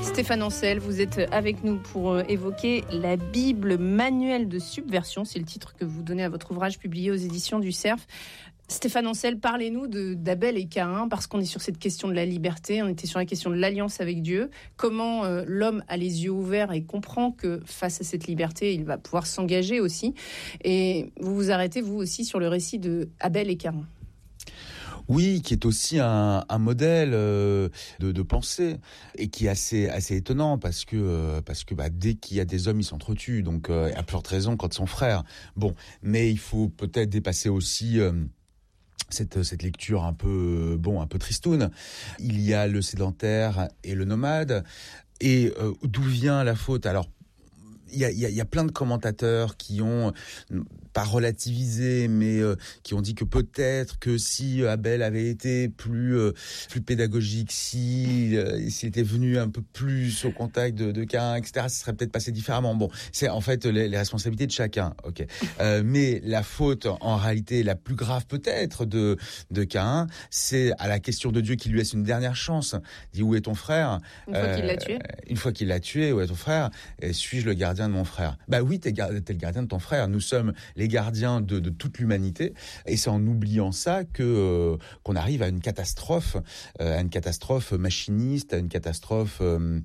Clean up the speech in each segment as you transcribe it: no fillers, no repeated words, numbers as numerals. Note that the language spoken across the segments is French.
Stéphane Ancel, vous êtes avec nous pour évoquer la Bible manuel de subversion. C'est le titre que vous donnez à votre ouvrage publié aux éditions du Cerf. Stéphane Ancel, parlez-nous d'Abel et Caïn, parce qu'on est sur cette question de la liberté, on était sur la question de l'alliance avec Dieu. Comment l'homme a les yeux ouverts et comprend que face à cette liberté, il va pouvoir s'engager aussi. Et vous vous arrêtez, vous aussi, sur le récit de Abel et Caïn. Oui, qui est aussi un modèle de pensée et qui est assez étonnant parce que dès qu'il y a des hommes, ils s'entretuent, donc à plus forte raison quand ils sont frères. Bon, mais il faut peut-être dépasser aussi cette lecture un peu tristoune. Il y a le sédentaire et le nomade. Et d'où vient la faute? Alors, il y a plein de commentateurs qui ont pas relativisé, mais qui ont dit que peut-être que si Abel avait été plus pédagogique, s'il était venu un peu plus au contact de Caïn, etc., ça serait peut-être passé différemment. Bon, c'est en fait les responsabilités de chacun. Ok, mais la faute en réalité la plus grave peut-être de Caïn, c'est à la question de Dieu qui lui laisse une dernière chance. Il dit, où est ton frère? Une fois qu'il l'a tué. Une fois qu'il l'a tué, où est ton frère? Et suis-je le gardien de mon frère? Bah oui, t'es le gardien de ton frère. Nous sommes les gardiens de toute l'humanité, et c'est en oubliant ça qu'on arrive à une catastrophe machiniste, à une catastrophe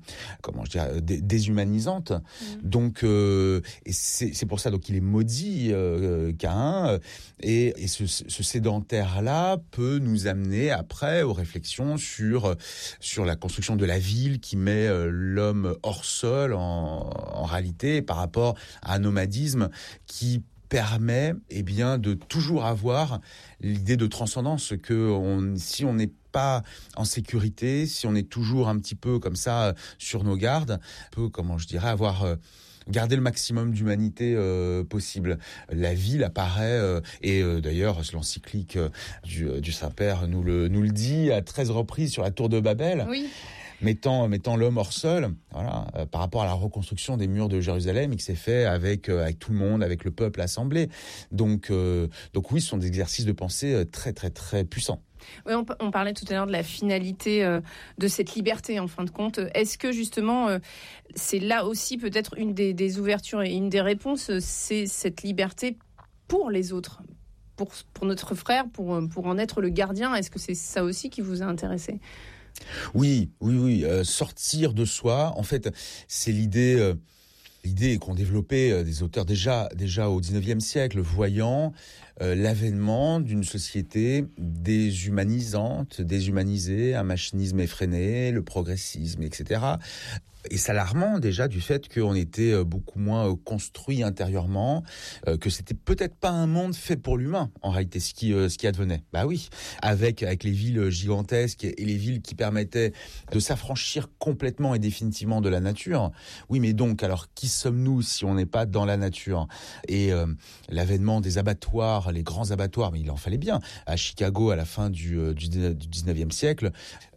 déshumanisante. Donc et c'est pour ça donc il est maudit Caïn, et ce sédentaire là peut nous amener après aux réflexions sur la construction de la ville qui met l'homme hors sol en réalité par rapport à un nomadisme qui permet de toujours avoir l'idée de transcendance, si on n'est pas en sécurité, si on est toujours un petit peu comme ça sur nos gardes, garder le maximum d'humanité possible. La ville apparaît, et d'ailleurs l'encyclique du Saint-Père nous le dit à 13 reprises sur la tour de Babel. Oui. Mettant l'homme hors sol, voilà, par rapport à la reconstruction des murs de Jérusalem, et qui s'est fait avec tout le monde, avec le peuple assemblé. Donc oui, ce sont des exercices de pensée très très très puissants. Oui, on parlait tout à l'heure de la finalité de cette liberté, en fin de compte. Est-ce que, justement, c'est là aussi peut-être une des ouvertures et une des réponses, c'est cette liberté pour les autres, pour notre frère, pour en être le gardien? Est-ce que c'est ça aussi qui vous a intéressé? Oui. Sortir de soi, en fait, c'est l'idée qu'ont développé des auteurs déjà au XIXe siècle, voyant l'avènement d'une société déshumanisée, un machinisme effréné, le progressisme, etc. Et s'alarmant déjà du fait qu'on était beaucoup moins construit intérieurement, que c'était peut-être pas un monde fait pour l'humain en réalité ce qui advenait. Bah oui, avec les villes gigantesques et les villes qui permettaient de s'affranchir complètement et définitivement de la nature. Oui, mais donc alors qui sommes-nous si on n'est pas dans la nature? Et l'avènement des abattoirs, les grands abattoirs, mais il en fallait bien, à Chicago à la fin du 19e siècle,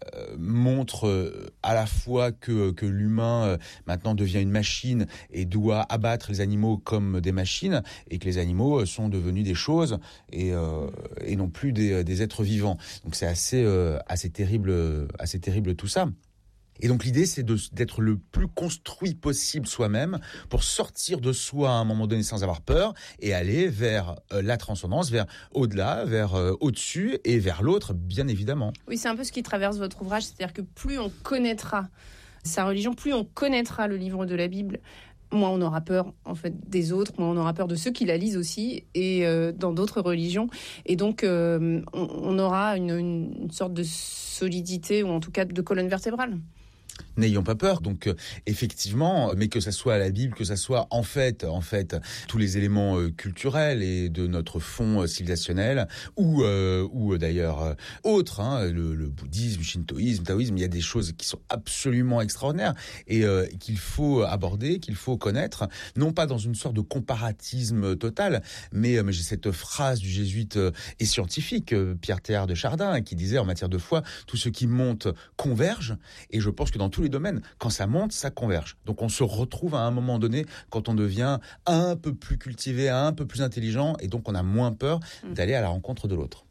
montre à la fois que l'humain maintenant devient une machine et doit abattre les animaux comme des machines, et que les animaux sont devenus des choses et non plus des êtres vivants. Donc c'est assez terrible tout ça. Et donc l'idée, c'est d'être le plus construit possible soi-même pour sortir de soi à un moment donné sans avoir peur et aller vers la transcendance, vers au-delà, vers au-dessus et vers l'autre, bien évidemment. Oui, c'est un peu ce qui traverse votre ouvrage, c'est-à-dire que plus on connaîtra sa religion, plus on connaîtra le livre de la Bible, moins on aura peur en fait des autres, moins on aura peur de ceux qui la lisent aussi et dans d'autres religions. Et donc on aura une sorte de solidité, ou en tout cas de colonne vertébrale. N'ayons pas peur. Donc effectivement, mais que ça soit la Bible, que ça soit en fait tous les éléments culturels et de notre fond civilisationnel, ou d'ailleurs autres, le bouddhisme, le shintoïsme, le taoïsme, il y a des choses qui sont absolument extraordinaires et qu'il faut aborder, qu'il faut connaître, non pas dans une sorte de comparatisme total, mais j'ai cette phrase du jésuite et scientifique Pierre Teilhard de Chardin qui disait en matière de foi, tout ce qui monte converge, et je pense que dans tous les domaines, quand ça monte, ça converge. Donc on se retrouve à un moment donné quand on devient un peu plus cultivé, un peu plus intelligent, et donc on a moins peur d'aller à la rencontre de l'autre.